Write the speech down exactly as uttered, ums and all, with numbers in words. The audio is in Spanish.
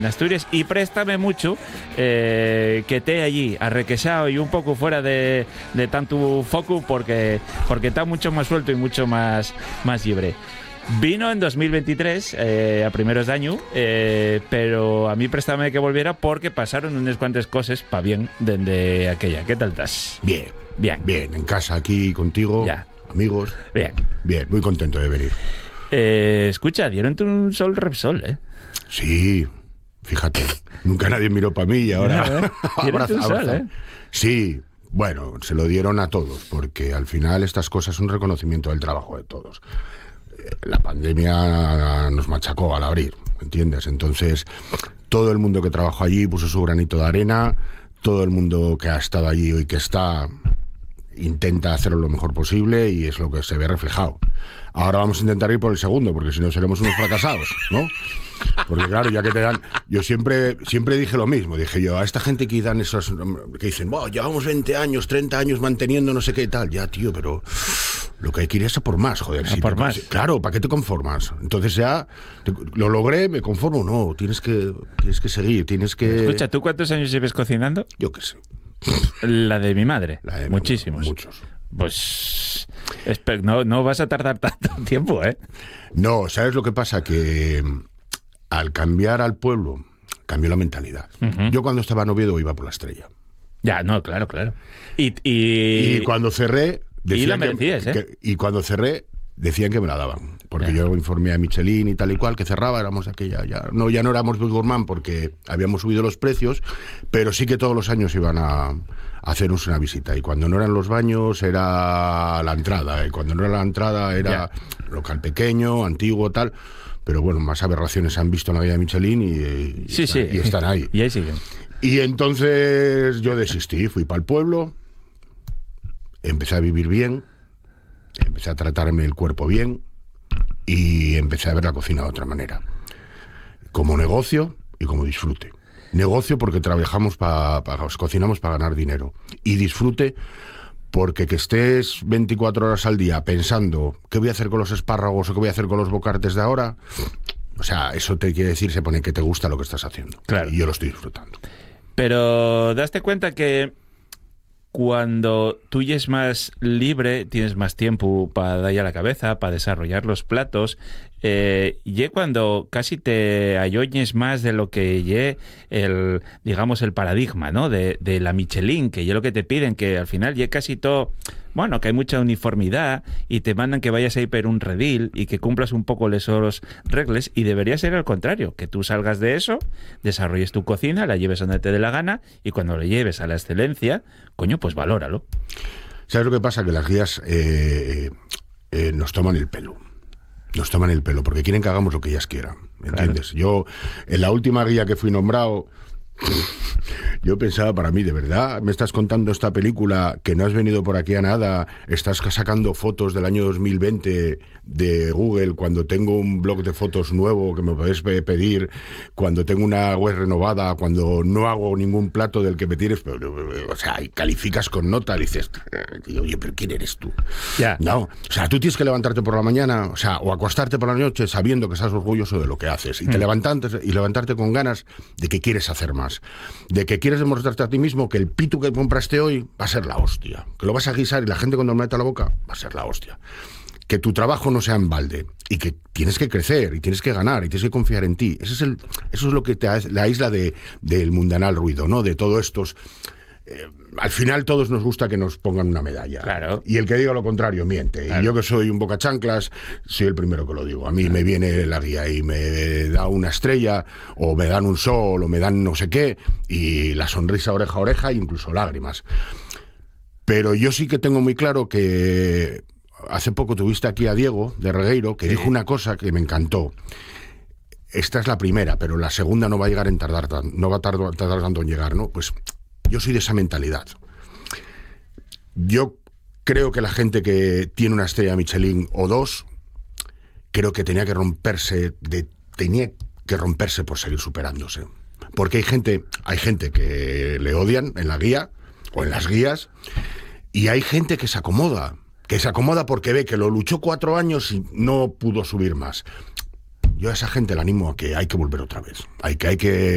en Asturias, y préstame mucho eh, que esté allí arrequesado y un poco fuera de, de tanto foco, porque porque está mucho más suelto y mucho más, más libre. Vino en dos mil veintitrés, eh, a primeros de año, eh, pero a mí préstame que volviera porque pasaron unas cuantas cosas pa' bien desde aquella. ¿Qué tal estás? Bien. Bien. Bien, en casa, aquí contigo, Ya. amigos. Bien. Bien, muy contento de venir. Eh, escucha, dieron un sol Repsol, ¿eh? Sí, fíjate, nunca nadie miró para mí y ahora... Ya, ¿eh? Dieron un sol, ¿eh? Sí, bueno, se lo dieron a todos, porque al final estas cosas son un reconocimiento del trabajo de todos. La pandemia nos machacó al abrir, ¿entiendes? Entonces, todo el mundo que trabajó allí puso su granito de arena, todo el mundo que ha estado allí y que está intenta hacerlo lo mejor posible, y es lo que se ve reflejado. Ahora vamos a intentar ir por el segundo, porque si no seremos unos fracasados, ¿no? Porque claro, ya que te dan... Yo siempre siempre dije lo mismo, dije yo, a esta gente que dan esos... que dicen, wow, llevamos veinte años, treinta años manteniendo no sé qué y tal. Ya, tío, pero lo que hay que ir es a por más, joder. A si por te, más. Claro, ¿para qué te conformas? Entonces ya, te, lo logré, me conformo, no, tienes que, tienes que seguir, tienes que... Escucha, ¿tú cuántos años lleves cocinando? Yo qué sé. La de mi madre. La de mi- Muchísimos. Muchos. Pues espe- no, no vas a tardar tanto tiempo, ¿eh? No, ¿sabes lo que pasa? Que al cambiar al pueblo, cambió la mentalidad. Ujú. Yo cuando estaba en Oviedo iba por la Estrella. Ya, no, claro, claro. Y, y, Y cuando cerré... y la decían que- merecías, ¿eh? que- y cuando cerré, decían que me la daban. Porque Ya. yo informé a Michelin y tal y cual, que cerraba, éramos aquella... Ya, no, ya no éramos Big Gourmand porque habíamos subido los precios, pero sí que todos los años iban a, a hacernos una visita. Y cuando no eran los baños, era la entrada. Y cuando no era la entrada, era local pequeño, antiguo, tal... Pero bueno, más aberraciones se han visto en la vida de Michelin y, y Sí, están, sí. y están ahí. Y ahí siguen. Y entonces yo desistí, fui para el pueblo, empecé a vivir bien, empecé a tratarme el cuerpo bien y empecé a ver la cocina de otra manera. Como negocio y como disfrute. Negocio porque trabajamos para, pa, cocinamos para ganar dinero. Y disfrute porque que estés veinticuatro horas al día pensando qué voy a hacer con los espárragos o qué voy a hacer con los bocartes de ahora, o sea, eso te quiere decir, se pone que te gusta lo que estás haciendo. Claro. Y yo lo estoy disfrutando. Pero daste cuenta que cuando tú ya es más libre, tienes más tiempo para darle a la cabeza, para desarrollar los platos, eh, y cuando casi te ayoñes más de lo que ye el, digamos, el paradigma, ¿no? De, de la Michelin, que ye lo que te piden, que al final ye casi todo, bueno, que hay mucha uniformidad y te mandan que vayas ahí per un redil y que cumplas un poco esos reglas, y debería ser al contrario, que tú salgas de eso, desarrolles tu cocina, la lleves donde te dé la gana, y cuando la lleves a la excelencia, coño, pues valóralo. ¿Sabes lo que pasa? Que las guías eh, eh, nos toman el pelo. Nos toman el pelo porque quieren que hagamos lo que ellas quieran. ¿Entiendes? Claro. Yo, en la última guía que fui nombrado, yo pensaba para mí, de verdad, me estás contando esta película que no has venido por aquí a nada, estás sacando fotos del año dos mil veinte de Google cuando tengo un blog de fotos nuevo que me podés pedir, cuando tengo una web renovada, cuando no hago ningún plato del que me tienes, pero, o sea, y calificas con nota, y dices, oye, pero ¿quién eres tú? Ya. No, o sea, tú tienes que levantarte por la mañana, o sea, o acostarte por la noche sabiendo que estás orgulloso de lo que haces, y te mm. levantantes y levantarte con ganas de que quieres hacer más, de que quieres demostrarte a ti mismo que el pitu que compraste hoy va a ser la hostia, que lo vas a guisar y la gente cuando me mete a la boca va a ser la hostia, que tu trabajo no sea en balde y que tienes que crecer y tienes que ganar y tienes que confiar en ti. Ese es el, eso es lo que te la isla de, del mundanal ruido, ¿no? De todos estos... Eh, al final todos nos gusta que nos pongan una medalla. Claro. Y el que diga lo contrario miente. Claro. Y yo que soy un bocachanclas, soy el primero que lo digo. A mí claro. me viene la guía y me da una estrella, o me dan un sol, o me dan no sé qué, y la sonrisa oreja a oreja, incluso lágrimas. Pero yo sí que tengo muy claro que hace poco tuviste aquí a Diego de Regueiro, que sí. dijo una cosa que me encantó. Esta es la primera, pero la segunda no va a llegar en tardar, no va a tardar, tardar tanto en llegar, ¿no? Pues yo soy de esa mentalidad. Yo creo que la gente que tiene una estrella Michelin o dos, creo que tenía que romperse, de, tenía que romperse por seguir superándose. Porque hay gente, hay gente que le odian en la guía o en las guías, y hay gente que se acomoda, que se acomoda porque ve que lo luchó cuatro años y no pudo subir más. Yo a esa gente la animo a que hay que volver otra vez. Hay que, hay que